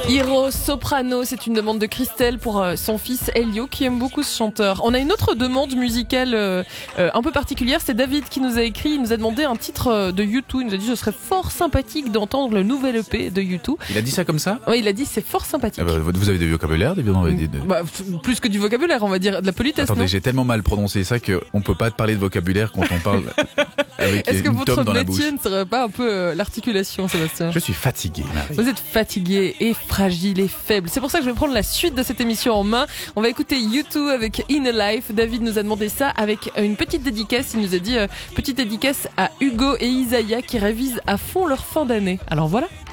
Hiro Soprano, c'est une demande de Christelle pour son fils Elio qui aime beaucoup ce chanteur. On a une autre demande musicale un peu particulière, c'est David qui nous a écrit, il nous a demandé un titre de U2, il nous a dit ce serait fort sympathique d'entendre le nouvel EP de U2. Il a dit ça comme ça ? Oui, il a dit c'est fort sympathique. Vous avez du vocabulaire, Plus que du vocabulaire, on va dire de la politesse. Attendez, non j'ai tellement mal prononcé ça qu'on peut pas te parler de vocabulaire quand on parle avec Est-ce que une tome votre dans la bouche. métier ne serait pas un peu l'articulation, Sébastien ? Je suis fatigué, Marie. Vous êtes fatigué et fragile et faible. C'est pour ça que je vais prendre la suite de cette émission en main. On va écouter U2 avec In a Life. David nous a demandé ça avec une petite dédicace. Il nous a dit petite dédicace à Hugo et Isaiah qui révisent à fond leur fin d'année. Alors voilà.